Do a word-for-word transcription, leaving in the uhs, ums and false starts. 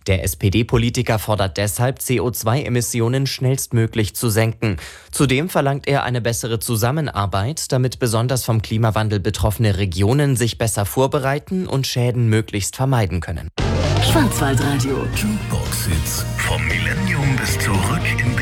Der S P D-Politiker fordert deshalb, C O zwei Emissionen schnellstmöglich zu senken. Zudem verlangt er eine bessere Zusammenarbeit, damit besonders vom Klimawandel betroffene Regionen sich besser vorbereiten und Schäden möglichst vermeiden können. Schwarzwaldradio. Jukebox Hits vom Millennium bis zurück in